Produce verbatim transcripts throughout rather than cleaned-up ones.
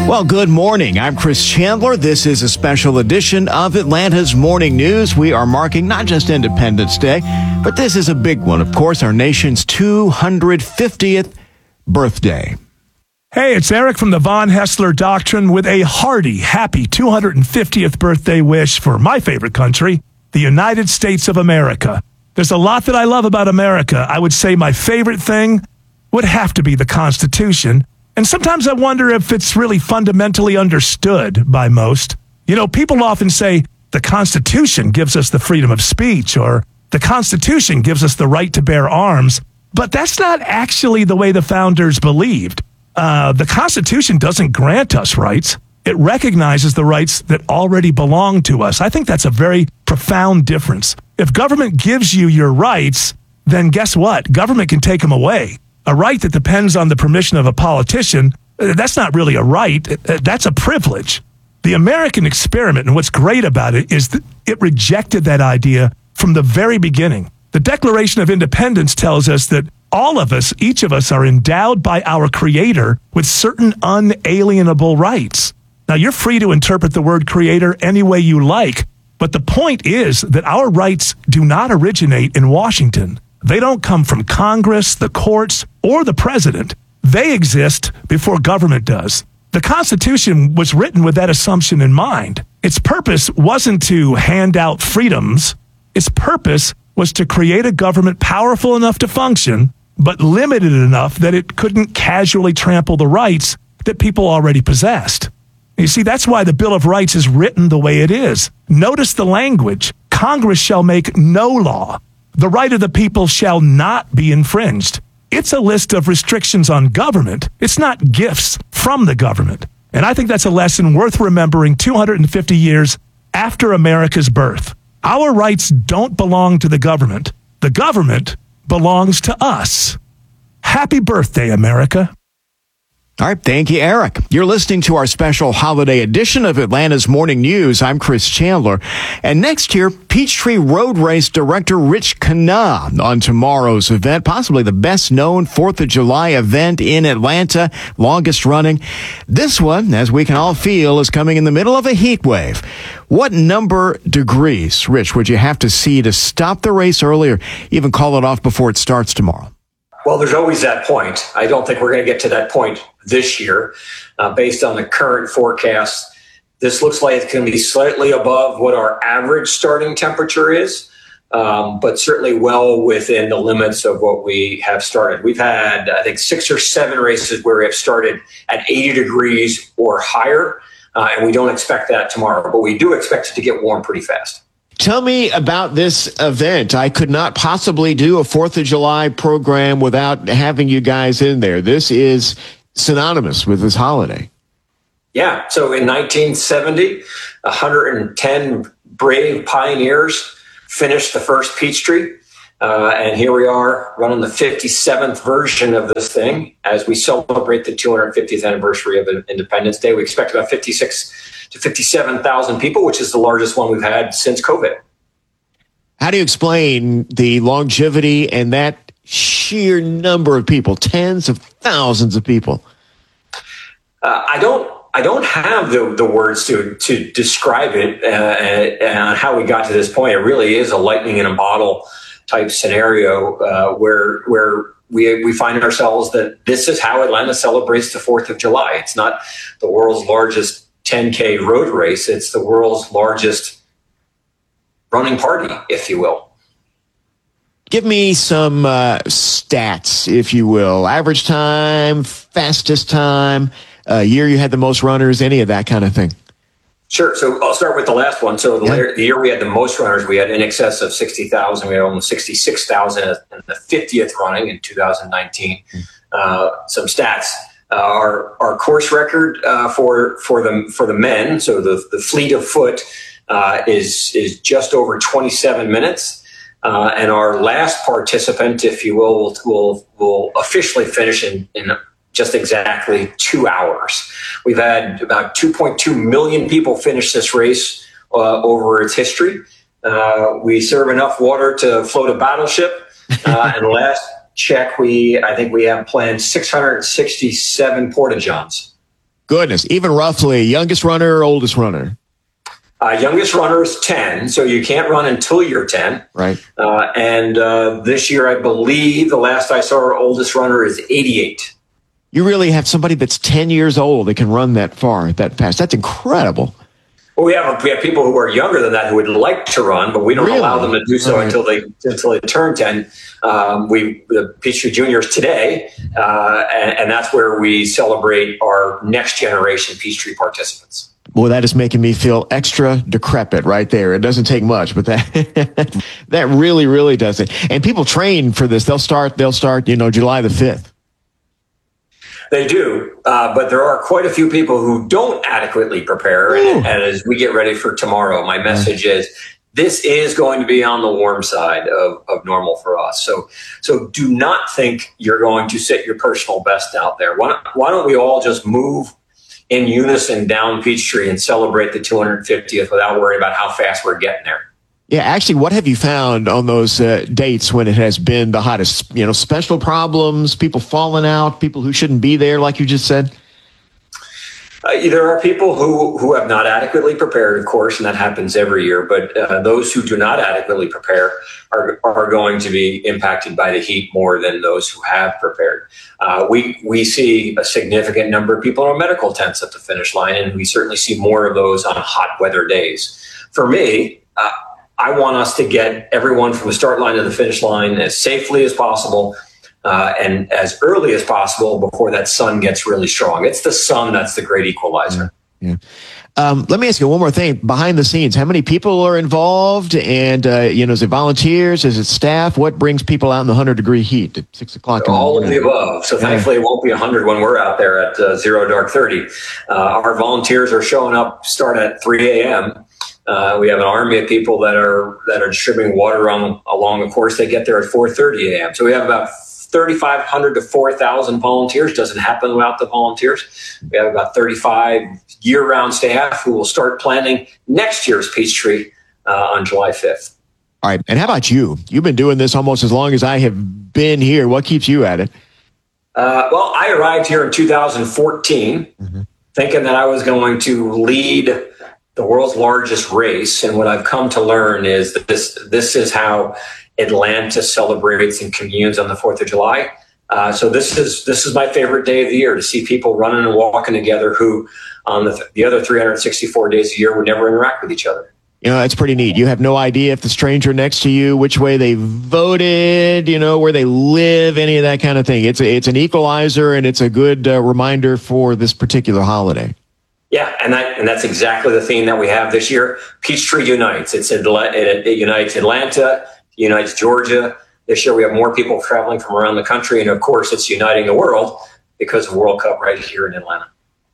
Well, good morning. I'm Chris Chandler. This is a special edition of Atlanta's Morning News. We are marking not just Independence Day, but this is a big one. Of course, our nation's two hundred fiftieth birthday. Hey, it's Eric from the Von Hessler Doctrine with a hearty, happy two hundred fiftieth birthday wish for my favorite country, the United States of America. There's a lot that I love about America. I would say my favorite thing would have to be the Constitution. And sometimes I wonder if it's really fundamentally understood by most. You know, people often say the Constitution gives us the freedom of speech or the Constitution gives us the right to bear arms. But that's not actually the way the founders believed. Uh, the Constitution doesn't grant us rights. It recognizes the rights that already belong to us. I think that's a very profound difference. If government gives you your rights, then guess what? Government can take them away. A right that depends on the permission of a politician, that's not really a right. That's a privilege. The American experiment, and what's great about it, is that it rejected that idea from the very beginning. The Declaration of Independence tells us that all of us, each of us, are endowed by our Creator with certain unalienable rights. Now, you're free to interpret the word creator any way you like, but the point is that our rights do not originate in Washington. They don't come from Congress, the courts, or the president. They exist before government does. The Constitution was written with that assumption in mind. Its purpose wasn't to hand out freedoms. Its purpose was to create a government powerful enough to function, but limited enough that it couldn't casually trample the rights that people already possessed. You see, that's why the Bill of Rights is written the way it is. Notice the language. Congress shall make no law. The right of the people shall not be infringed. It's a list of restrictions on government. It's not gifts from the government. And I think that's a lesson worth remembering two hundred fifty years after America's birth. Our rights don't belong to the government. The government belongs to us. Happy birthday, America. All right, thank you, Eric. You're listening to our special holiday edition of Atlanta's Morning News. I'm Chris Chandler. And next year, Peachtree Road Race director Rich Knaah on tomorrow's event, possibly the best-known fourth of July event in Atlanta, longest running. This one, as we can all feel, is coming in the middle of a heat wave. What number degrees, Rich, would you have to see to stop the race early or even call it off before it starts tomorrow? Well, there's always that point. I don't think we're going to get to that point this year. Uh, based on the current forecast, this looks like it's going to be slightly above what our average starting temperature is, um, but certainly well within the limits of what we have started. We've had, I think, six or seven races where we have started at eighty degrees or higher, uh, and we don't expect that tomorrow, but we do expect it to get warm pretty fast. Tell me about this event. I could not possibly do a fourth of July program without having you guys in there. This is synonymous with this holiday. Yeah. So in nineteen seventy, one hundred ten brave pioneers finished the first Peachtree. Uh, and here we are running the fifty-seventh version of this thing as we celebrate the two hundred fiftieth anniversary of Independence Day. We expect about fifty-six to fifty-seven thousand people, which is the largest one we've had since COVID. How do you explain the longevity and that sheer number of people, tens of thousands of people? Uh, I don't. I don't have the, the words to to describe it uh, and, and how we got to this point. It really is a lightning in a bottle type scenario uh, where where we we find ourselves that this is how Atlanta celebrates the fourth of July. It's not the world's largest ten K road race. It's the world's largest running party, if you will. Give me some uh, stats, if you will. Average time, fastest time, uh, year you had the most runners, any of that kind of thing. Sure. So I'll start with the last one. So the, yeah. later, the year we had the most runners, we had in excess of sixty thousand. We had almost sixty-six thousand in the fiftieth running in two thousand nineteen. Mm-hmm. Uh, some stats. Uh, our our course record uh, for for the for the men, so the the fleet of foot, uh, is is just over twenty-seven minutes, uh, and our last participant, if you will, will will, will officially finish in, in just exactly two hours. We've had about two point two million people finish this race uh, over its history. Uh, we serve enough water to float a battleship, uh, and last check, we I think we have planned six hundred sixty-seven porta-johns. Goodness. Even roughly, youngest runner or oldest runner? Uh, youngest runner is ten, so you can't run until you're ten. Right. Uh, and uh, this year, I believe, the last I saw, our oldest runner is eighty-eight. You really have somebody that's ten years old that can run that far, that fast. That's incredible. Well, we have we have people who are younger than that who would like to run, but we don't Really? allow them to do so Right. until they until they turn ten. Um, we the Peachtree Juniors today, uh, and, and that's where we celebrate our next generation Peachtree participants. Boy, that is making me feel extra decrepit right there. It doesn't take much, but that that really, really does it. And people train for this. They'll start. They'll start. You know, July the fifth. They do, uh, but there are quite a few people who don't adequately prepare. And, and as we get ready for tomorrow, my message is this is going to be on the warm side of, of normal for us. So, so do not think you're going to set your personal best out there. Why don't, why don't we all just move in unison down Peachtree and celebrate the two hundred fiftieth without worrying about how fast we're getting there? Yeah, actually, what have you found on those uh, dates when it has been the hottest? You know, special problems, people falling out, people who shouldn't be there, like you just said? Uh, there are people who, who have not adequately prepared, of course, and that happens every year. But uh, those who do not adequately prepare are are going to be impacted by the heat more than those who have prepared. Uh, we we see a significant number of people in medical tents at the finish line, and we certainly see more of those on hot weather days. For me, uh, I want us to get everyone from the start line to the finish line as safely as possible. Uh, and as early as possible before that sun gets really strong. It's the sun that's the great equalizer. Yeah. Um, let me ask you one more thing. Behind the scenes, how many people are involved? And, uh, you know, is it volunteers? Is it staff? What brings people out in the one hundred degree heat at six o'clock? in the All of morning? the above. So Yeah. thankfully it won't be one hundred when we're out there at uh, zero dark thirty. Uh, our volunteers are showing up, start at three a.m. Uh, we have an army of people that are that are distributing water on, along the course. They get there at four thirty a.m. So we have about thirty-five hundred to four thousand volunteers. Doesn't happen without the volunteers. We have about thirty-five year-round staff who will start planning next year's Peachtree uh, on July fifth. All right. And how about you? You've been doing this almost as long as I have been here. What keeps you at it? Uh, well, I arrived here in two thousand fourteen, mm-hmm. thinking that I was going to lead the world's largest race. And what I've come to learn is that this this is how Atlanta celebrates and communes on the fourth of July. Uh, so this is this is my favorite day of the year, to see people running and walking together who on the, the other three hundred sixty-four days a year would never interact with each other. You know, that's pretty neat. You have no idea if the stranger next to you, which way they voted, you know, where they live, any of that kind of thing. It's a, it's an equalizer, and it's a good uh, reminder for this particular holiday. Yeah, and that and that's exactly the theme that we have this year. Peachtree Unites. It's it, it unites Atlanta, unites Georgia. This year we have more people traveling from around the country, and of course it's uniting the world because of World Cup right here in Atlanta.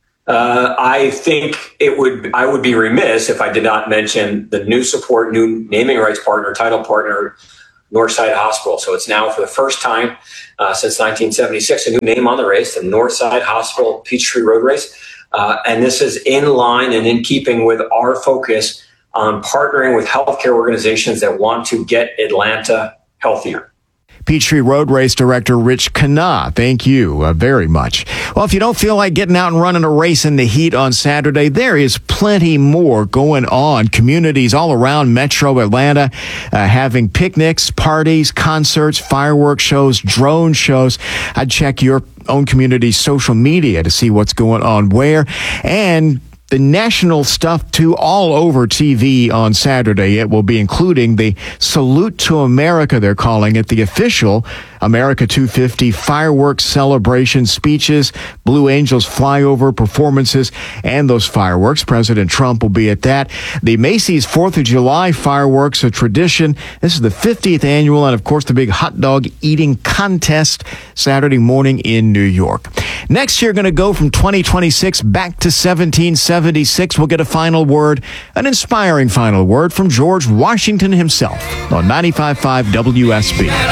Uh, I think it would I would be remiss if I did not mention the new support, new naming rights partner, title partner, Northside Hospital. So it's now for the first time uh, since nineteen seventy-six, a new name on the race, the Northside Hospital Peachtree Road Race. Uh, and this is in line and in keeping with our focus on partnering with healthcare organizations that want to get Atlanta healthier. Peachtree Road Race Director Rich Kana, thank you uh, very much. Well, if you don't feel like getting out and running a race in the heat on Saturday, there is plenty more going on. Communities all around Metro Atlanta uh, having picnics, parties, concerts, fireworks shows, drone shows. I'd check your own community's social media to see what's going on where. And the national stuff, too, all over T V on Saturday. It will be including the Salute to America, they're calling it, the official America two fifty fireworks celebration, speeches, Blue Angels flyover performances, and those fireworks. President Trump will be at that. The Macy's fourth of July fireworks, a tradition. This is the fiftieth annual, and of course the big hot dog eating contest Saturday morning in New York. Next year, going to go from twenty twenty-six back to seventeen seventy-six. We'll get a final word, an inspiring final word from George Washington himself on ninety-five point five W S B.